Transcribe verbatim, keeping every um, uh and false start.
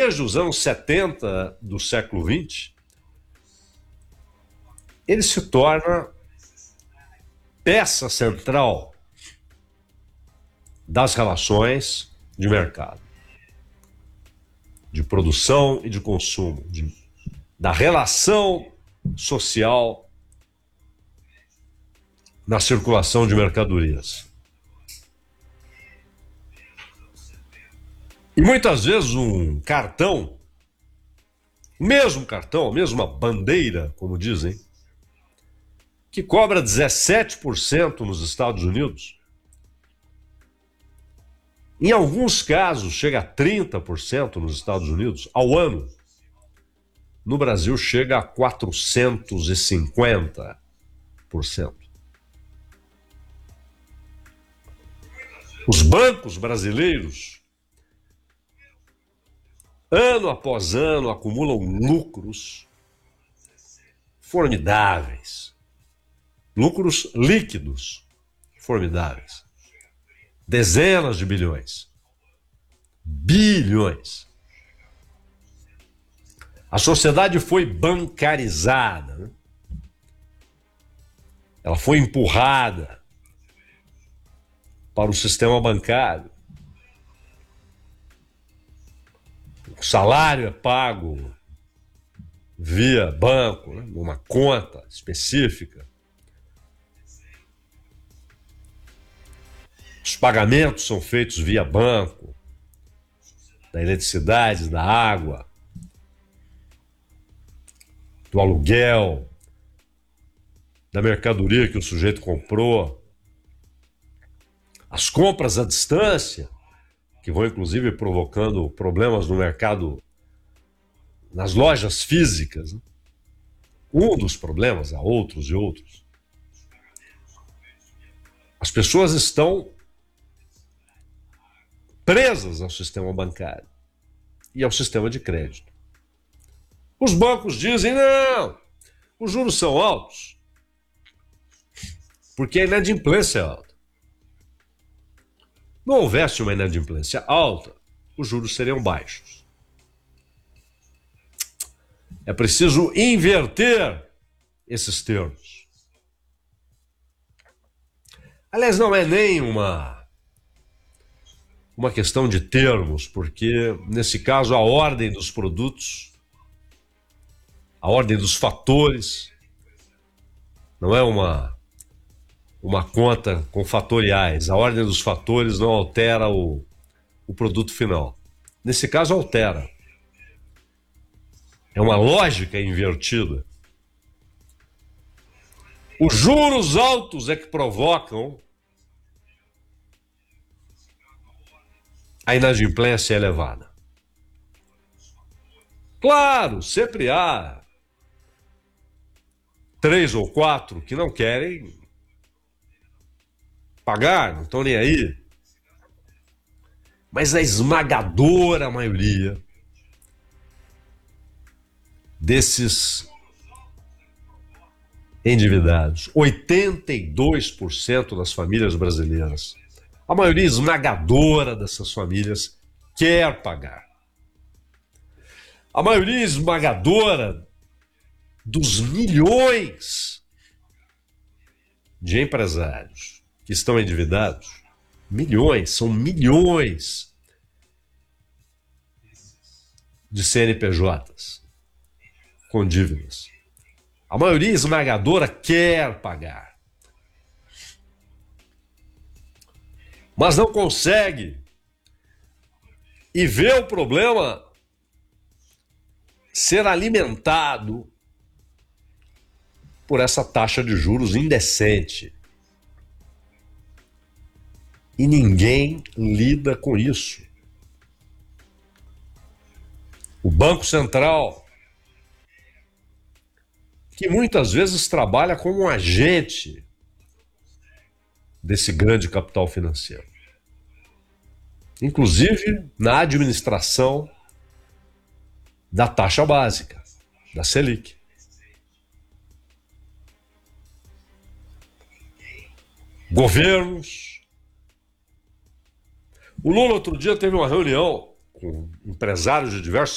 desde os anos setenta do século vinte, ele se torna peça central das relações de mercado, de produção e de consumo, de, da relação social na circulação de mercadorias. E muitas vezes um cartão, o mesmo cartão, a mesma bandeira, como dizem, que cobra dezessete por cento nos Estados Unidos, em alguns casos chega a trinta por cento nos Estados Unidos ao ano. No Brasil chega a quatrocentos e cinquenta por cento. Os bancos brasileiros, ano após ano, acumulam lucros formidáveis. Lucros líquidos formidáveis. Dezenas de bilhões. Bilhões. A sociedade foi bancarizada, né? Ela foi empurrada para o sistema bancário. O salário é pago via banco, né? Numa conta específica. Os pagamentos são feitos via banco, da eletricidade, da água, do aluguel, da mercadoria que o sujeito comprou. As compras à distância, que vão inclusive provocando problemas no mercado, nas lojas físicas, né? Um dos problemas, há outros e outros. As pessoas estão presas ao sistema bancário e ao sistema de crédito. Os bancos dizem, não, os juros são altos, porque a inadimplência é alta. Não houvesse uma inadimplência alta, os juros seriam baixos. É preciso inverter esses termos. Aliás, não é nem uma, uma questão de termos, porque, nesse caso, a ordem dos produtos, a ordem dos fatores, não é uma, uma conta com fatoriais. A ordem dos fatores não altera o, o produto final. Nesse caso, altera. É uma lógica invertida. Os juros altos é que provocam a inadimplência elevada. Claro, sempre há três ou quatro que não querem pagar, não estão nem aí. Mas a esmagadora maioria desses endividados, oitenta e dois por cento das famílias brasileiras, a maioria esmagadora dessas famílias quer pagar. A maioria esmagadora dos milhões de empresários que estão endividados, milhões, são milhões de C N P Js com dívidas. A maioria esmagadora quer pagar, mas não consegue e vê o problema ser alimentado por essa taxa de juros indecente. E ninguém lida com isso. O Banco Central, que muitas vezes trabalha como um agente desse grande capital financeiro, inclusive na administração da taxa básica, da Selic. Governos. O Lula outro dia teve uma reunião com empresários de diversos